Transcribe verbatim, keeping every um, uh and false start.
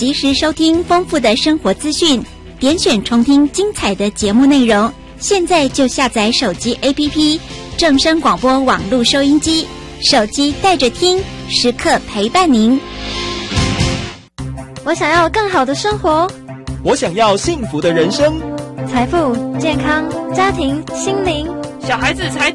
及时收听丰富的生活资讯，点选重听精彩的节目内容。现在就下载手机 A P P 正声广播网络收音机，手机带着听，时刻陪伴您。 我想要更好的生活， 我想要幸福的人生， 财富、健康、家庭、心灵， 小孩子才